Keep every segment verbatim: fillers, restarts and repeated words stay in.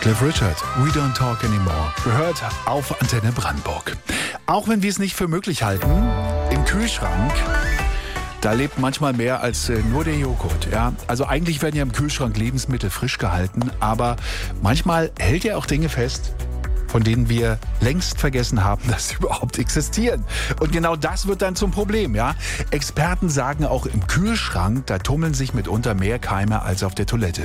Cliff Richard, We Don't Talk Anymore, gehört auf Antenne Brandenburg. Auch wenn wir es nicht für möglich halten, im Kühlschrank, da lebt manchmal mehr als äh, nur der Joghurt. Ja? Also eigentlich werden ja im Kühlschrank Lebensmittel frisch gehalten, aber manchmal hält er auch Dinge fest, von denen wir längst vergessen haben, dass sie überhaupt existieren. Und genau das wird dann zum Problem. Ja? Experten sagen auch, im Kühlschrank, da tummeln sich mitunter mehr Keime als auf der Toilette.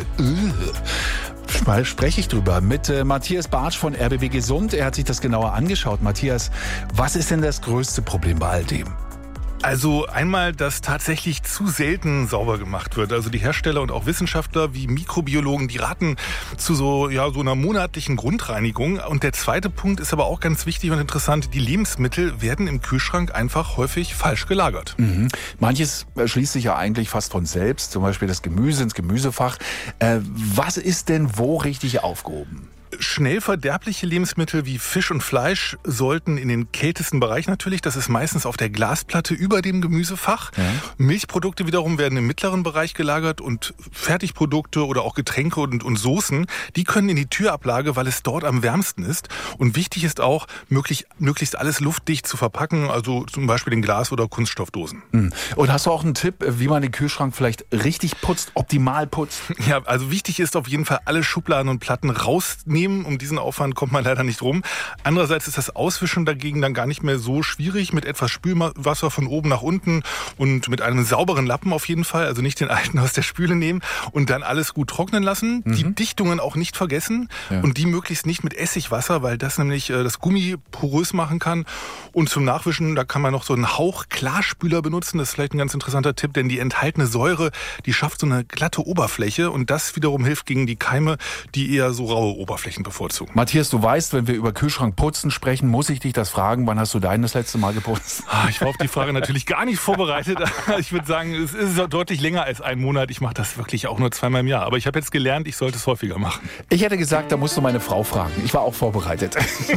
Mal spreche ich drüber mit äh, Matthias Bartsch von R B B Gesund. Er hat sich das genauer angeschaut. Matthias, was ist denn das größte Problem bei all dem? Also einmal, dass tatsächlich zu selten sauber gemacht wird. Also die Hersteller und auch Wissenschaftler wie Mikrobiologen, die raten zu so, ja, so einer monatlichen Grundreinigung. Und der zweite Punkt ist aber auch ganz wichtig und interessant. Die Lebensmittel werden im Kühlschrank einfach häufig falsch gelagert. Mhm. Manches schließt sich ja eigentlich fast von selbst. Zum Beispiel das Gemüse ins Gemüsefach. Äh, was ist denn wo richtig aufgehoben? Schnell verderbliche Lebensmittel wie Fisch und Fleisch sollten in den kältesten Bereich natürlich, das ist meistens auf der Glasplatte über dem Gemüsefach. Ja. Milchprodukte wiederum werden im mittleren Bereich gelagert und Fertigprodukte oder auch Getränke und, und Soßen, die können in die Türablage, weil es dort am wärmsten ist. Und wichtig ist auch, möglich, möglichst alles luftdicht zu verpacken, also zum Beispiel in Glas- oder Kunststoffdosen. Und hast du auch einen Tipp, wie man den Kühlschrank vielleicht richtig putzt, optimal putzt? Ja, also wichtig ist auf jeden Fall, alle Schubladen und Platten rausnehmen. Um diesen Aufwand kommt man leider nicht rum. Andererseits ist das Auswischen dagegen dann gar nicht mehr so schwierig, mit etwas Spülwasser von oben nach unten und mit einem sauberen Lappen auf jeden Fall, also nicht den alten aus der Spüle nehmen und dann alles gut trocknen lassen. Mhm. Die Dichtungen auch nicht vergessen ja. und die möglichst nicht mit Essigwasser, weil das nämlich äh, das Gummi porös machen kann. Und zum Nachwischen, da kann man noch so einen Hauch Klarspüler benutzen. Das ist vielleicht ein ganz interessanter Tipp, denn die enthaltene Säure, die schafft so eine glatte Oberfläche und das wiederum hilft gegen die Keime, die eher so raue Oberflächen bevorzugen. Matthias, du weißt, wenn wir über Kühlschrankputzen sprechen, muss ich dich das fragen, wann hast du dein das letzte Mal geputzt? Ich war auf die Frage natürlich gar nicht vorbereitet. Ich würde sagen, es ist deutlich länger als ein Monat. Ich mache das wirklich auch nur zweimal im Jahr. Aber ich habe jetzt gelernt, ich sollte es häufiger machen. Ich hätte gesagt, da musst du meine Frau fragen. Ich war auch vorbereitet.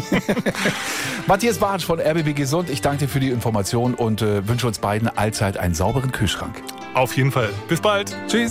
Matthias Bartsch von R B B Gesund, ich danke dir für die Information und äh, wünsche uns beiden allzeit einen sauberen Kühlschrank. Auf jeden Fall. Bis bald. Tschüss.